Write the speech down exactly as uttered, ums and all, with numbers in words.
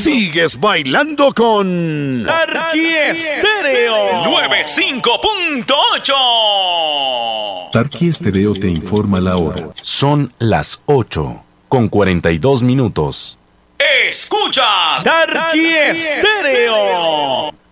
Sigues bailando con Tarqui Estéreo noventa y cinco punto ocho. Tarqui Estéreo te informa la hora. Son las ocho con cuarenta y dos minutos. Escuchas Tarqui Estéreo.